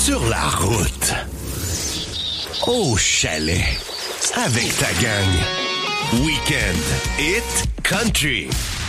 sur la route, au chalet, avec ta gang. Week-end Hit Country.